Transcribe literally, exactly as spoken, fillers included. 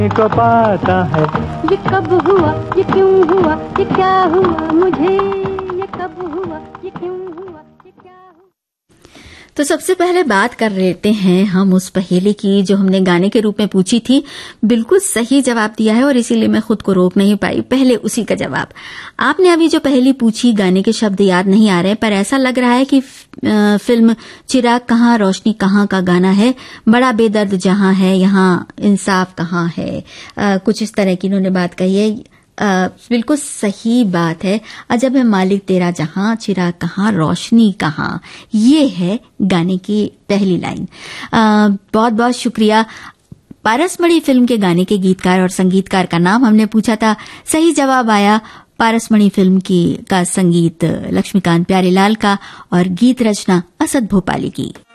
को पाता है ये कब हुआ, ये क्यों हुआ, ये क्या हुआ मुझे, ये कब हुआ, ये क्यों हुआ, ये क्या हुआ। तो सबसे पहले बात कर लेते हैं हम उस पहेली की जो हमने गाने के रूप में पूछी थी। बिल्कुल सही जवाब दिया है और इसीलिए मैं खुद को रोक नहीं पाई, पहले उसी का जवाब। आपने अभी जो पहेली पूछी, गाने के शब्द याद नहीं आ रहे, पर ऐसा लग रहा है कि फिल्म चिराग कहाँ रोशनी कहाँ का गाना है। बड़ा बेदर्द जहां है यहाँ इंसाफ कहाँ है, आ, कुछ इस तरह की इन्होंने बात कही है। आ, बिल्कुल सही बात है। अजब है मालिक तेरा जहां, चिराग कहाँ रोशनी कहाँ, ये है गाने की पहली लाइन। बहुत बहुत शुक्रिया। पारसमणि फिल्म के गाने के गीतकार और संगीतकार का नाम हमने पूछा था, सही जवाब आया पारसमणि फिल्म की का संगीत लक्ष्मीकांत प्यारेलाल का और गीत रचना असद भोपाली की।